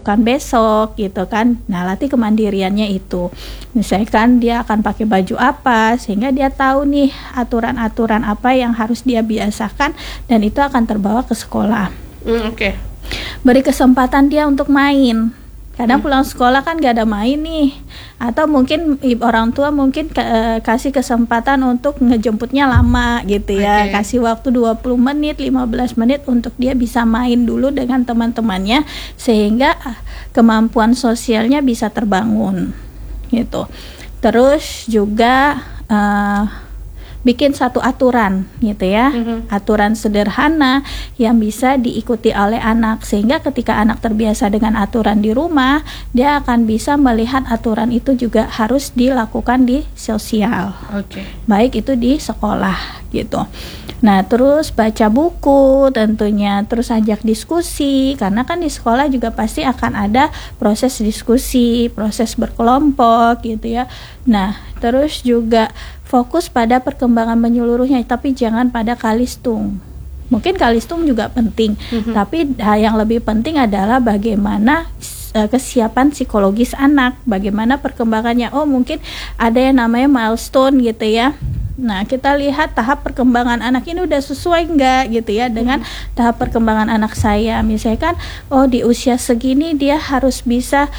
lakukan besok gitu kan. Nah, latih kemandiriannya itu. Misalkan dia akan pakai baju apa, sehingga dia tahu nih aturan-aturan apa yang harus dia biasakan, dan itu akan terbawa ke sekolah. Oke. Beri kesempatan dia untuk main. Kadang pulang sekolah kan gak ada main nih, atau mungkin orang tua mungkin kasih kesempatan untuk ngejemputnya lama gitu ya. Kasih waktu 20 menit, 15 menit untuk dia bisa main dulu dengan teman-temannya, sehingga kemampuan sosialnya bisa terbangun gitu. Terus juga bikin satu aturan gitu ya, aturan sederhana yang bisa diikuti oleh anak, sehingga ketika anak terbiasa dengan aturan di rumah, dia akan bisa melihat aturan itu juga harus dilakukan di sosial, baik itu di sekolah gitu. Nah, terus baca buku tentunya, terus ajak diskusi, karena kan di sekolah juga pasti akan ada proses diskusi, proses berkelompok gitu ya. Nah, terus juga fokus pada perkembangan menyeluruhnya, tapi jangan pada kalistung. Mungkin kalistung juga penting, tapi yang lebih penting adalah bagaimana kesiapan psikologis anak, bagaimana perkembangannya. Oh, mungkin ada yang namanya milestone gitu ya. Nah, kita lihat tahap perkembangan anak ini udah sesuai enggak gitu ya dengan tahap perkembangan anak saya. Misalkan, oh di usia segini dia harus bisa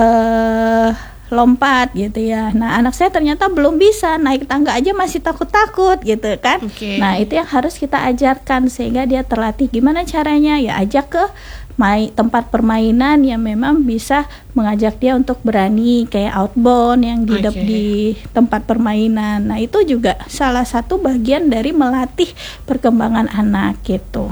lompat gitu ya. Nah, anak saya ternyata belum bisa naik tangga aja, masih takut-takut gitu kan. Nah, itu yang harus kita ajarkan sehingga dia terlatih. Gimana caranya? Ya ajak ke tempat permainan yang memang bisa mengajak dia untuk berani, kayak outbound yang di tempat permainan. Nah, itu juga salah satu bagian dari melatih perkembangan anak gitu.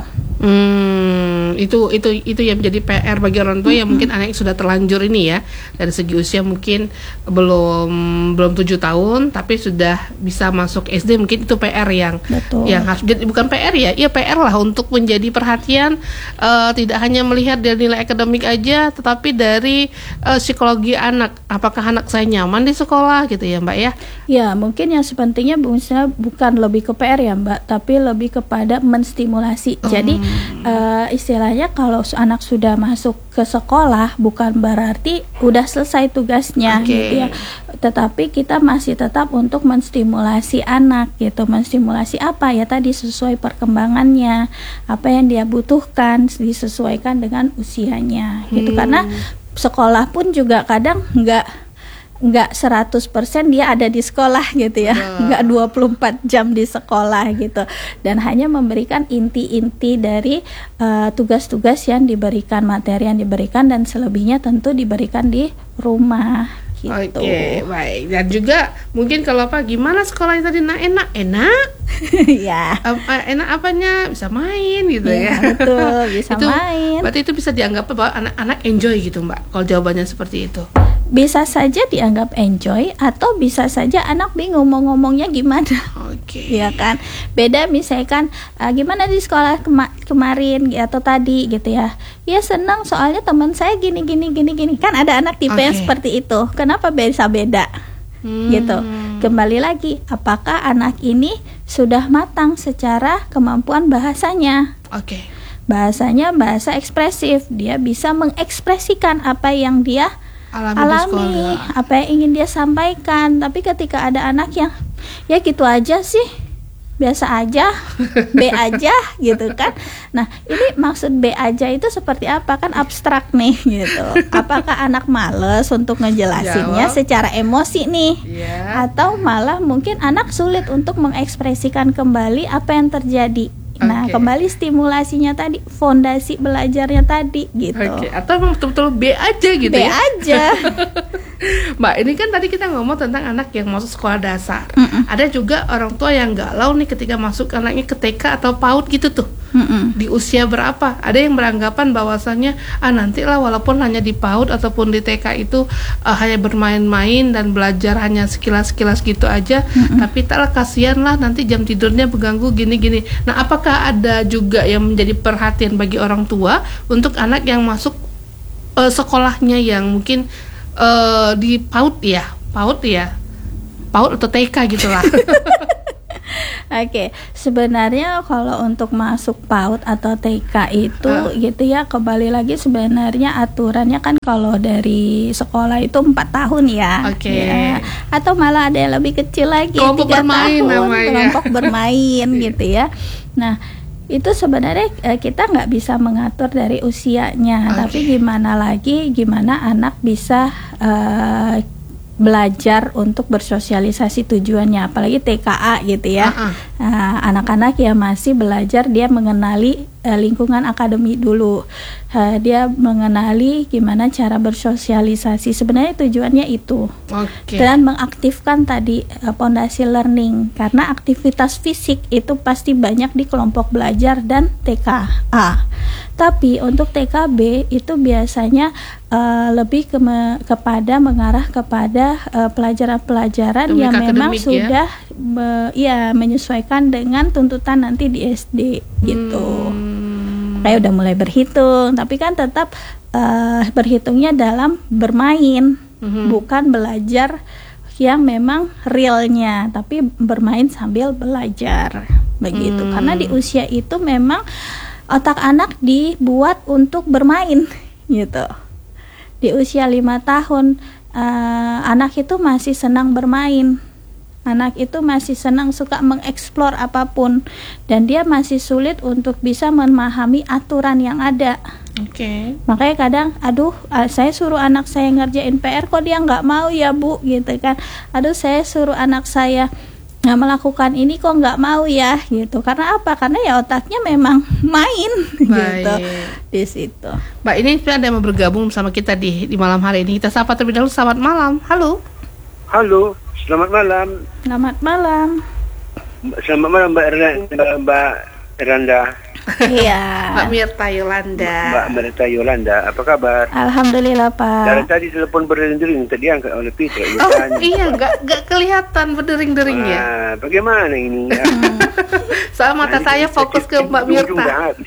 Itu yang menjadi PR bagi orang tua yang mungkin anak sudah terlanjur ini ya, dari segi usia mungkin belum 7 tahun tapi sudah bisa masuk SD. Mungkin itu PR yang harus, bukan PR ya, PR lah untuk menjadi perhatian, tidak hanya melihat dari nilai akademik aja, tetapi dari psikologi anak. Apakah anak saya nyaman di sekolah gitu ya, Mbak ya? Ya, mungkin yang sepentingnya bukan lebih ke PR ya, Mbak, tapi lebih kepada menstimulasi. Jadi istilahnya kalau anak sudah masuk ke sekolah bukan berarti udah selesai tugasnya gitu ya, tetapi kita masih tetap untuk menstimulasi anak gitu. Menstimulasi apa ya, tadi sesuai perkembangannya, apa yang dia butuhkan disesuaikan dengan usianya gitu. Karena sekolah pun juga kadang nggak 100% dia ada di sekolah gitu ya, nggak 24 jam di sekolah gitu, dan hanya memberikan inti-inti dari tugas-tugas yang diberikan, materi yang diberikan, dan selebihnya tentu diberikan di rumah gitu. Baik. Dan juga mungkin kalau gimana sekolahnya tadi, enak ya. Enak apanya, bisa main gitu ya. Betul, bisa main. Berarti itu bisa dianggap bahwa anak-anak enjoy gitu, Mbak, kalau jawabannya seperti itu. Bisa saja dianggap enjoy, atau bisa saja anak bingung mau ngomongnya gimana. Ya kan, beda misalkan gimana di sekolah kemarin atau tadi gitu ya. Ya senang soalnya teman saya gini kan, ada anak tipe yang seperti itu. Kenapa bisa beda? Gitu. Kembali lagi, apakah anak ini sudah matang secara kemampuan bahasanya? Bahasanya bahasa ekspresif, dia bisa mengekspresikan apa yang dia alami, apa yang ingin dia sampaikan. Tapi ketika ada anak yang ya gitu aja sih, biasa aja, B aja gitu kan. Nah, ini maksud B aja itu seperti apa, kan abstrak nih gitu. Apakah anak males untuk ngejelasinnya secara emosi nih, atau malah mungkin anak sulit untuk mengekspresikan kembali apa yang terjadi. Nah, kembali stimulasinya tadi, fondasi belajarnya tadi gitu. Atau betul-betul B aja gitu B aja. Mbak, ini kan tadi kita ngomong tentang anak yang masuk sekolah dasar. Ada juga orang tua yang galau nih ketika masuk anaknya ke TK atau PAUD gitu tuh. Di usia berapa? Ada yang beranggapan bahwasannya nantilah walaupun hanya di PAUD ataupun di TK itu hanya bermain-main dan belajar hanya sekilas-sekilas gitu aja, tapi taklah, kasihan lah nanti jam tidurnya berganggu gini-gini. Nah, apakah ada juga yang menjadi perhatian bagi orang tua untuk anak yang masuk sekolahnya yang mungkin di PAUD atau TK gitulah? Oke, sebenarnya kalau untuk masuk PAUD atau TK itu gitu ya, kembali lagi sebenarnya aturannya kan kalau dari sekolah itu 4 tahun ya. Oke. Ya. Atau malah ada yang lebih kecil lagi, Kelompok 3 bermain tahun, namanya. kelompok bermain gitu ya. Nah, itu sebenarnya kita nggak bisa mengatur dari usianya, tapi gimana anak bisa belajar untuk bersosialisasi tujuannya, apalagi TKA gitu ya. Anak-anak yang masih belajar, dia mengenali lingkungan akademi dulu, dia mengenali gimana cara bersosialisasi, sebenarnya tujuannya itu. Dan mengaktifkan tadi pondasi learning, karena aktivitas fisik itu pasti banyak di kelompok belajar dan TKA. Tapi untuk TKB itu biasanya lebih kepada mengarah kepada pelajaran-pelajaran yang memang sudah menyesuaikan dengan tuntutan nanti di SD gitu. Kayak udah mulai berhitung, tapi kan tetap berhitungnya dalam bermain, bukan belajar yang memang realnya, tapi bermain sambil belajar begitu. Karena di usia itu memang otak anak dibuat untuk bermain gitu. Di usia 5 tahun anak itu masih senang bermain. Anak itu masih senang, suka mengeksplor apapun, dan dia masih sulit untuk bisa memahami aturan yang ada. Makanya kadang, saya suruh anak saya ngerjain PR kok dia nggak mau ya Bu, gitu kan. Saya suruh anak saya melakukan ini kok nggak mau ya, gitu. Karena apa? Karena ya otaknya memang main, gitu. Di situ. Mbak, ini ada yang mau bergabung sama kita di malam hari ini. Kita sapa terlebih dahulu. Selamat malam. Halo. Halo, selamat malam. Selamat malam. Selamat malam Mbak Eranda. Iya. Mbak Mirta Yolanda. Mbak Mirta Yolanda, apa kabar? Alhamdulillah Pak. Dari tadi telepon berdering-dering, tadi angkat oleh Peter. Iya, nggak kelihatan berdering-deringnya. Bagaimana ini? Ya? Soal mata saya fokus ke Mbak Mirta.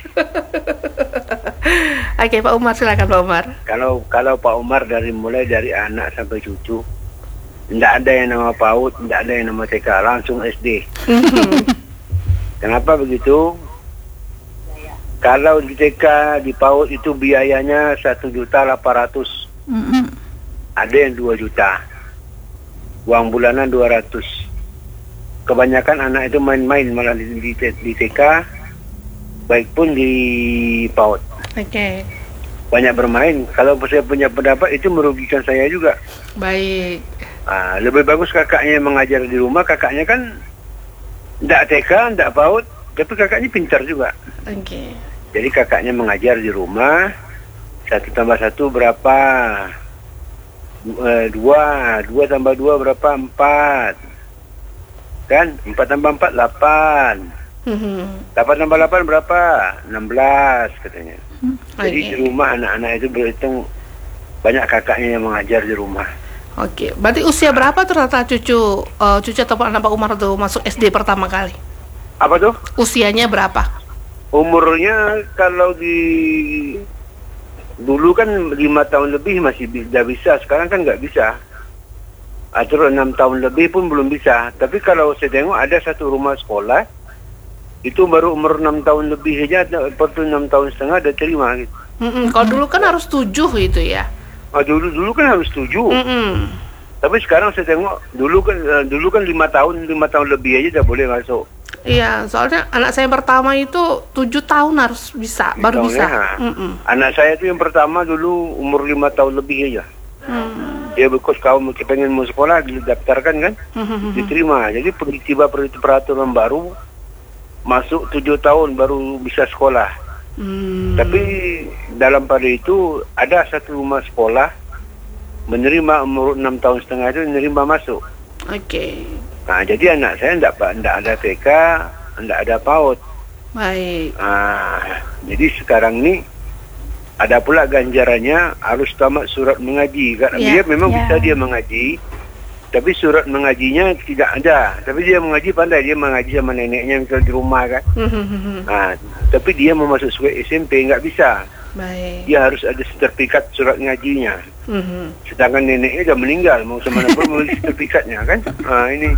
Oke, Pak Umar, silakan Pak Umar. Kalau Pak Umar mulai dari anak sampai cucu, tidak ada yang nama PAUD, tidak ada yang nama TK, langsung SD. Kenapa begitu? Kalau di TK, di PAUD itu biayanya 1.800.000. Ada yang 2 juta. Uang bulanan 200. Kebanyakan anak itu main-main malah di TK, baik pun di PAUD. Banyak bermain. Kalau saya punya pendapat, itu merugikan saya juga. Baik. Lebih bagus kakaknya mengajar di rumah. Kakaknya kan tidak TK, tidak PAUD, tapi kakaknya pintar juga. Jadi kakaknya mengajar di rumah. 1 tambah 1 berapa? 2 tambah 2 berapa? 4. Kan? 4 tambah 4 8. 8 tambah 8 berapa? 16 katanya. Jadi di rumah anak-anak itu berhitung banyak kakaknya yang mengajar di rumah. Berarti usia berapa tuh rata cucu ataupun anak Pak Umar tuh masuk SD pertama kali? Apa tuh? Usianya berapa? Umurnya kalau dulu kan 5 tahun lebih masih bisa, sekarang kan nggak bisa. Terus 6 tahun lebih pun belum bisa. Tapi kalau saya tengok ada satu rumah sekolah, itu baru umur 6 tahun lebih aja, per 6 tahun setengah udah terima gitu. Kalau dulu kan harus 7 gitu ya. Dulu kan harus 7. Tapi sekarang saya tengok dulu kan 5 tahun lebih aja udah boleh masuk. Iya, soalnya anak saya yang pertama itu 7 tahun harus bisa, baru bisa. Anak saya itu yang pertama dulu umur 5 tahun lebih aja. Dia because kamu pengen mau sekolah, didaftarkan kan, diterima. Jadi tiba peraturan baru, masuk 7 tahun baru bisa sekolah. Tapi dalam pada itu ada satu rumah sekolah menerima umur 6 tahun setengah itu menerima masuk. Nah, jadi anak saya tidak ada TK, tidak ada PAUD. Baik. Jadi sekarang ini ada pula ganjarannya harus tamat surat mengaji. Dia memang bisa dia mengaji, tapi surat mengajinya tidak ada. Tapi dia mengaji pandai, dia mengaji sama neneknya misal di rumah kan. Tapi dia mau masuk SMP nggak bisa. Baik. Dia harus ada sertifikat surat ngajinya. Sedangkan neneknya sudah meninggal, mau sama pun mau sertifikatnya kan.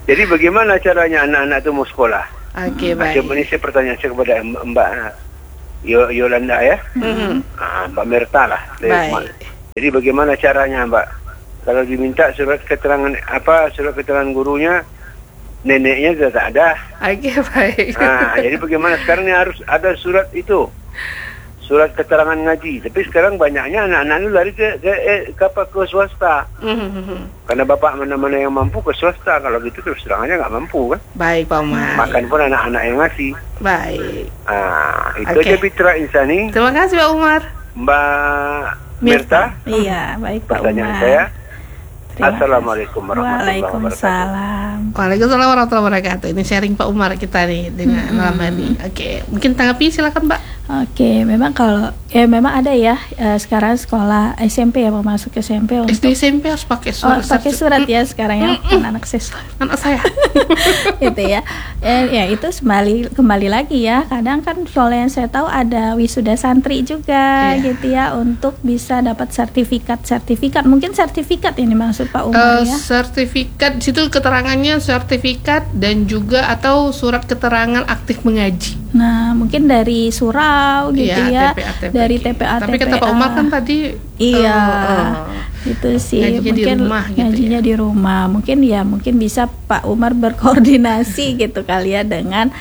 Jadi bagaimana caranya anak-anak itu mau sekolah? Oke, baik. Ini saya pertanyaan saya kepada Mbak Yolanda ya. Mbak Mirta lah. Baik. Jadi bagaimana caranya Mbak? Kalau diminta surat keterangan gurunya, neneknya sudah tak ada. Oke, baik. Jadi bagaimana sekarang ini harus ada surat itu, surat keterangan ngaji. Tapi sekarang banyaknya anak-anak itu lari ke swasta. Karena bapak mana-mana yang mampu ke swasta. Kalau gitu terus terangannya nggak mampu kan. Baik, Pak Umar. Makan pun anak-anak yang ngasih. Baik. Itu aja Fitra Insani. Terima kasih Pak Umar. Mbak Mirta. Iya, baik Pak Pertanyaan Umar. saya. Terima kasih. Assalamualaikum warahmatullahi wabarakatuh. Waalaikumsalam. Waalaikumsalam warahmatullahi wabarakatuh. Ini sharing Pak Umar kita nih dengan malam hari. Oke, mungkin tanggapi silakan Mbak. Oke, memang kalau memang ada ya sekarang sekolah SMP ya, mau masuk ke SMP untuk SD SMP harus pakai surat. pakai surat ya sekarang ya, anak siswa. Anak saya. Gitu ya. Ya itu kembali lagi ya. Kadang kan kalau yang saya tahu ada wisuda santri juga gitu ya, untuk bisa dapat sertifikat. Mungkin sertifikat ini maksud Pak Umar ya. Sertifikat, situ keterangannya sertifikat dan juga atau surat keterangan aktif mengaji. Nah, mungkin dari surau gitu ya, dari TPA. Tapi kata Pak Umar kan tadi itu sih ngajinya mungkin di rumah gitu ngajinya di rumah. Mungkin bisa Pak Umar berkoordinasi gitu kali ya dengan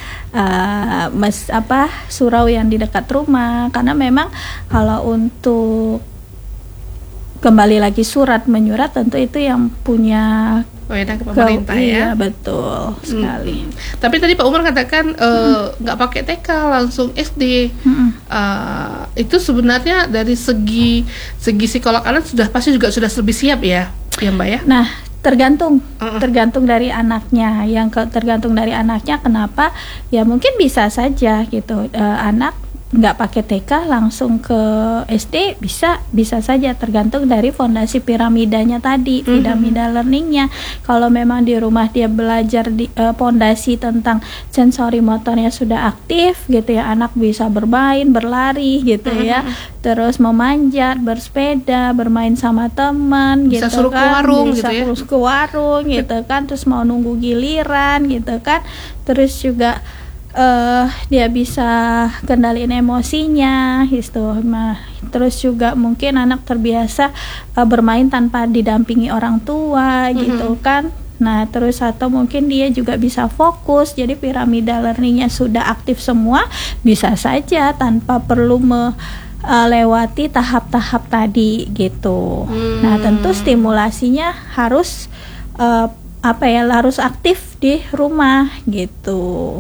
surau yang di dekat rumah, karena memang kalau untuk kembali lagi surat menyurat tentu itu yang punya wewenang ke pemerintah ya. Iya, betul sekali. Tapi tadi Pak Umar katakan nggak pakai TK langsung SD. Itu sebenarnya dari segi psikolog anak pasti sudah lebih siap ya Mbak ya. Nah, tergantung dari anaknya. Tergantung dari anaknya, kenapa? Ya mungkin bisa saja gitu anak nggak pakai TK langsung ke SD, bisa saja, tergantung dari fondasi piramidanya tadi, piramida learningnya. Kalau memang di rumah dia belajar di fondasi tentang sensori motornya sudah aktif gitu ya, anak bisa bermain, berlari gitu ya, terus memanjat, bersepeda, bermain sama teman bisa gitu suruh kan, ke warung bisa gitu ya, terus ke warung gitu kan, terus mau nunggu giliran gitu kan, terus juga dia bisa kendaliin emosinya gitu. Nah, terus juga mungkin anak terbiasa bermain tanpa didampingi orang tua gitu kan. Nah, terus atau mungkin dia juga bisa fokus, jadi piramida learningnya sudah aktif semua, bisa saja tanpa perlu melewati tahap-tahap tadi gitu. Nah, tentu stimulasinya harus harus aktif di rumah gitu.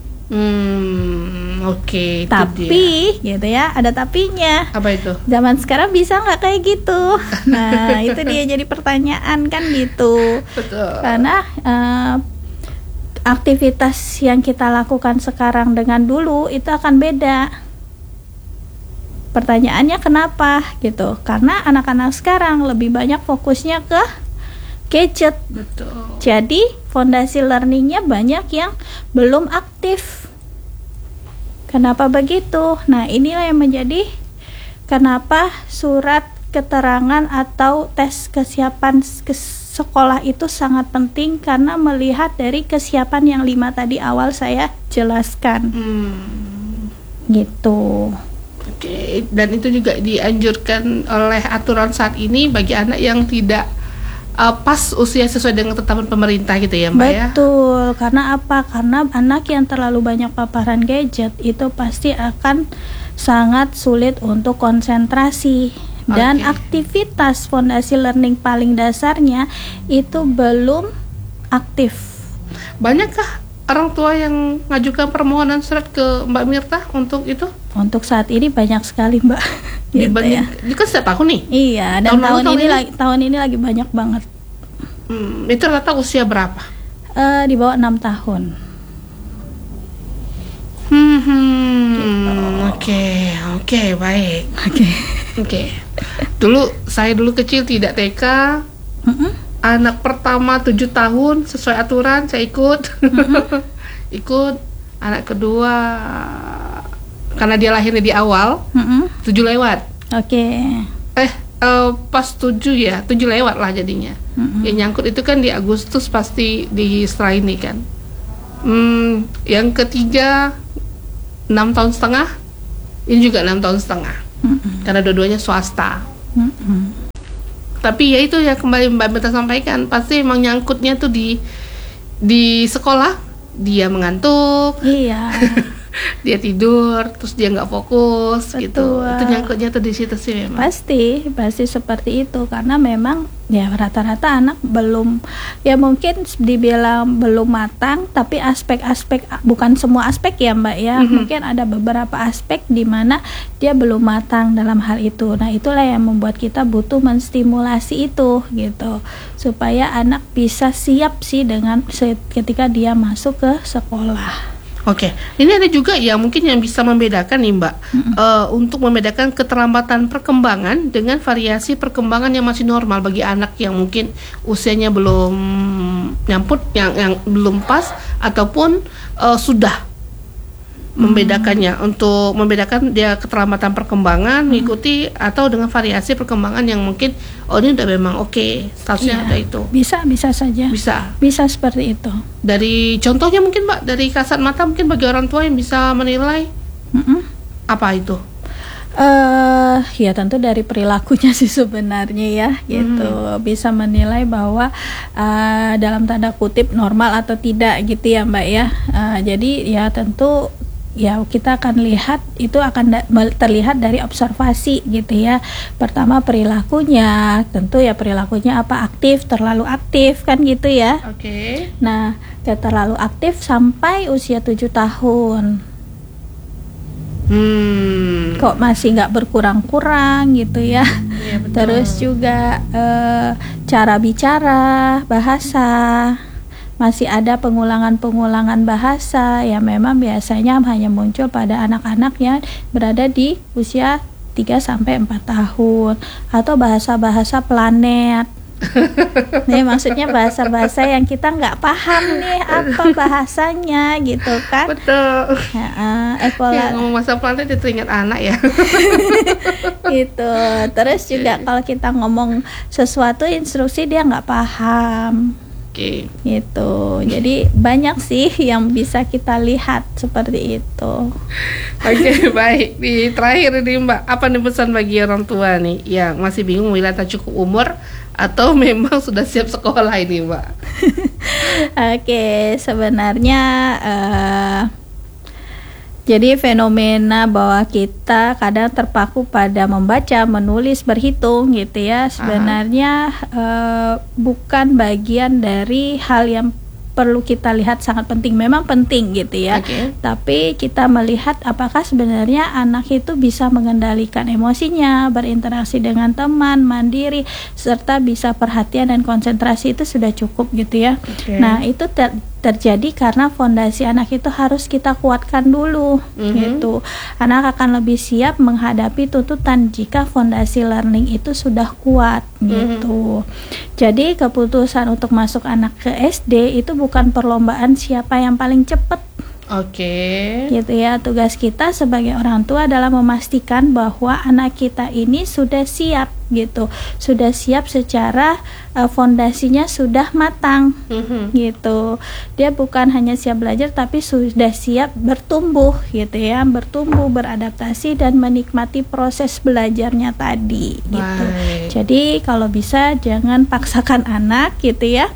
Oke. Tapi gitu ya, ada tapinya. Apa itu? Zaman sekarang bisa nggak kayak gitu? Nah, itu dia jadi pertanyaan kan gitu. Betul. Karena aktivitas yang kita lakukan sekarang dengan dulu itu akan beda. Pertanyaannya kenapa gitu? Karena anak-anak sekarang lebih banyak fokusnya ke gadget. Betul. Jadi fondasi learningnya banyak yang belum aktif. Kenapa begitu? Nah, inilah yang menjadi kenapa surat keterangan atau tes kesiapan sekolah itu sangat penting, karena melihat dari kesiapan yang 5 tadi awal saya jelaskan. Gitu. Oke, dan itu juga dianjurkan oleh aturan saat ini bagi anak yang tidak pas usia sesuai dengan ketetapan pemerintah gitu ya Mbak ya? Betul, karena apa? Karena anak yang terlalu banyak paparan gadget itu pasti akan sangat sulit untuk konsentrasi. Dan aktivitas fondasi learning paling dasarnya itu belum aktif. Banyakkah orang tua yang mengajukan permohonan surat ke Mbak Mirta untuk itu? Untuk saat ini banyak sekali Mbak. Gitu ya. Ini kan setiap tahun nih? Iya, dan tahun ini lagi banyak banget. Itu rata usia berapa? Di bawah 6 tahun. Oke, baik. Oke. Saya dulu kecil tidak TK. Anak pertama 7 tahun sesuai aturan saya ikut. Ikut. Anak kedua karena dia lahirnya di awal 7 lewat. Oke. pas 7 ya, 7 lewat lah jadinya. Yang nyangkut itu kan di Agustus pasti di setelah ini kan. Yang ketiga 6 tahun setengah, ini juga 6 tahun setengah. Karena dua-duanya swasta. Tapi ya itu ya, kembali Mbak Mirta sampaikan, pasti emang nyangkutnya tuh di sekolah, dia mengantuk. Iya. Dia tidur, terus dia nggak fokus. Betul. Gitu. Itu nyangkutnya tuh di situ sih memang. Pasti seperti itu, karena memang ya rata-rata anak belum, ya mungkin dibilang belum matang, tapi aspek-aspek, bukan semua aspek ya Mbak ya, mungkin ada beberapa aspek di mana dia belum matang dalam hal itu. Nah itulah yang membuat kita butuh menstimulasi itu gitu, supaya anak bisa siap sih dengan ketika dia masuk ke sekolah. Oke, ini ada juga ya mungkin yang bisa membedakan nih Mbak, untuk membedakan keterlambatan perkembangan dengan variasi perkembangan yang masih normal bagi anak yang mungkin usianya belum nyamput, yang belum pas, ataupun sudah. Membedakannya, untuk membedakan dia keterlambatan perkembangan mengikuti atau dengan variasi perkembangan yang mungkin ini udah memang oke, statusnya ada itu. Bisa saja. Bisa seperti itu. Dari contohnya mungkin Mbak, dari kasat mata mungkin bagi orang tua yang bisa menilai apa itu? Ya tentu dari perilakunya sih sebenarnya ya, gitu. Bisa menilai bahwa dalam tanda kutip normal atau tidak gitu ya Mbak ya. Jadi ya tentu ya kita akan lihat, itu akan terlihat dari observasi gitu ya. Pertama perilakunya, tentu ya perilakunya apa, aktif, terlalu aktif kan gitu ya. Oke. Nah, terlalu aktif sampai usia 7 tahun. Kok masih nggak berkurang-kurang gitu ya. Iya, betul. Terus juga cara bicara, bahasa, masih ada pengulangan bahasa ya, memang biasanya hanya muncul pada anak-anak yang berada di usia 3-4 tahun, atau bahasa-bahasa planet. Nih maksudnya bahasa-bahasa yang kita nggak paham nih apa bahasanya gitu kan. Betul. Ya, ngomong bahasa planet itu ingat anak ya. Gitu. Terus juga kalau kita ngomong sesuatu instruksi dia nggak paham. Oke. Gitu. Jadi banyak sih yang bisa kita lihat seperti itu. Oke, baik. Di terakhir ini Mbak, apa nih pesan bagi orang tua nih yang masih bingung bila tak cukup umur atau memang sudah siap sekolah ini Mbak? Oke, sebenarnya jadi fenomena bahwa kita kadang terpaku pada membaca, menulis, berhitung gitu ya, sebenarnya bukan bagian dari hal yang perlu kita lihat sangat penting. Memang penting gitu ya. Tapi kita melihat apakah sebenarnya anak itu bisa mengendalikan emosinya, berinteraksi dengan teman, mandiri, serta bisa perhatian dan konsentrasi, itu sudah cukup gitu ya. Nah, itu terjadi karena fondasi anak itu harus kita kuatkan dulu gitu. Anak akan lebih siap menghadapi tuntutan jika fondasi learning itu sudah kuat gitu. Jadi keputusan untuk masuk anak ke SD itu bukan perlombaan siapa yang paling cepat. Gitu ya. Tugas kita sebagai orang tua adalah memastikan bahwa anak kita ini sudah siap gitu, sudah siap secara fondasinya sudah matang gitu. Dia bukan hanya siap belajar, tapi sudah siap bertumbuh gitu ya, bertumbuh, beradaptasi dan menikmati proses belajarnya tadi gitu. Jadi kalau bisa jangan paksakan anak gitu ya.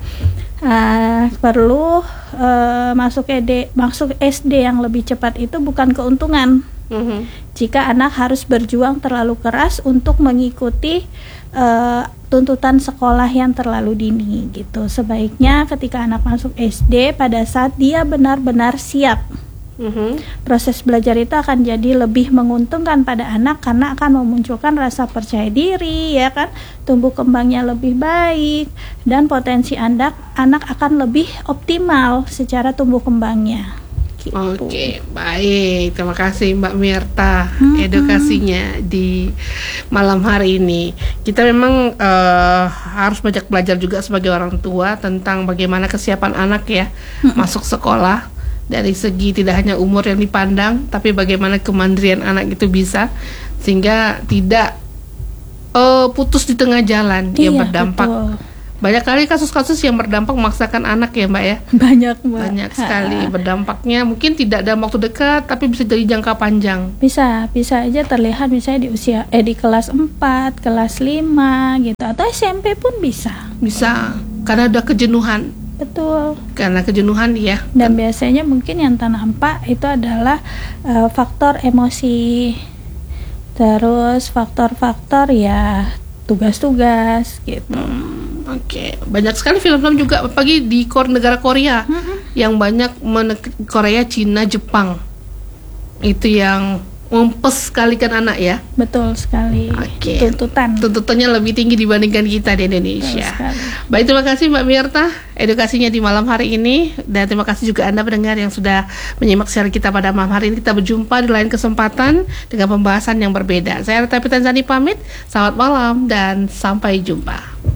Perlu masuk SD yang lebih cepat itu bukan keuntungan. Jika anak harus berjuang terlalu keras untuk mengikuti tuntutan sekolah yang terlalu dini gitu. Sebaiknya ketika anak masuk SD pada saat dia benar-benar siap. Proses belajar itu akan jadi lebih menguntungkan pada anak karena akan memunculkan rasa percaya diri ya kan, tumbuh kembangnya lebih baik, dan potensi anak akan lebih optimal secara tumbuh kembangnya gitu. Oke, baik, terima kasih Mbak Mirta edukasinya di malam hari ini. Kita memang harus banyak belajar juga sebagai orang tua tentang bagaimana kesiapan anak ya masuk sekolah. Dari segi tidak hanya umur yang dipandang, tapi bagaimana kemandirian anak itu bisa, sehingga tidak putus di tengah jalan yang berdampak. Betul. Banyak kali kasus-kasus yang berdampak memaksakan anak ya Mbak ya. Banyak Sekali berdampaknya, mungkin tidak dalam waktu dekat tapi bisa jadi jangka panjang. Bisa aja terlihat misalnya di usia di kelas 4, kelas 5 gitu, atau SMP pun bisa karena udah kejenuhan. Betul. Karena kejenuhan ya. Dan biasanya mungkin yang ternampak itu adalah faktor emosi, terus faktor-faktor ya tugas-tugas gitu. Oke. Banyak sekali film-film juga apalagi di negara Korea yang banyak Korea, Cina, Jepang. Itu yang mempes sekali kan anak ya. Betul sekali. Oke. Tuntutannya lebih tinggi dibandingkan kita di Indonesia. Baik, terima kasih Mbak Myrtha edukasinya di malam hari ini, dan terima kasih juga Anda pendengar yang sudah menyimak siaran kita pada malam hari ini. Kita berjumpa di lain kesempatan dengan pembahasan yang berbeda. Saya Rita Pitanzani pamit. Selamat malam dan sampai jumpa.